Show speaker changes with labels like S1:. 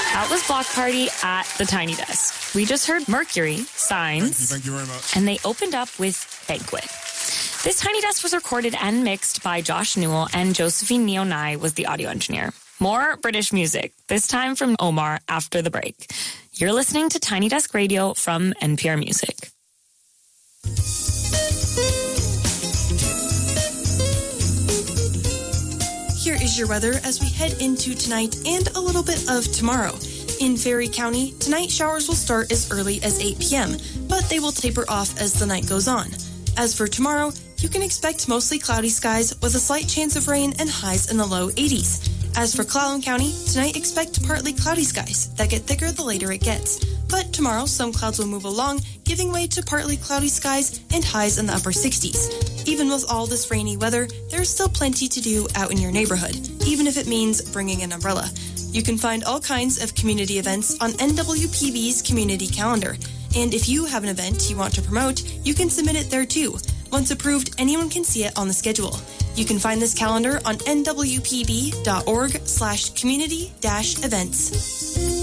S1: That was Block Party at the Tiny Desk. We just heard Mercury, Signs.
S2: Thank you very much.
S1: And they opened up with Banquet. This Tiny Desk was recorded and mixed by Josh Newell, and Josephine Neonai was the audio engineer. More British music, this time from Omar after the break. You're listening to Tiny Desk Radio from NPR Music.
S3: Here is your weather as we head into tonight and a little bit of tomorrow. In Ferry County, tonight showers will start as early as 8 p.m., but they will taper off as the night goes on. As for tomorrow, you can expect mostly cloudy skies with a slight chance of rain and highs in the low 80s. As for Clallam County, tonight expect partly cloudy skies that get thicker the later it gets. But tomorrow, some clouds will move along, giving way to partly cloudy skies and highs in the upper 60s. Even with all this rainy weather, there's still plenty to do out in your neighborhood, even if it means bringing an umbrella. You can find all kinds of community events on NWPB's community calendar. And if you have an event you want to promote, you can submit it there too. Once approved, anyone can see it on the schedule. You can find this calendar on nwpb.org/community-events.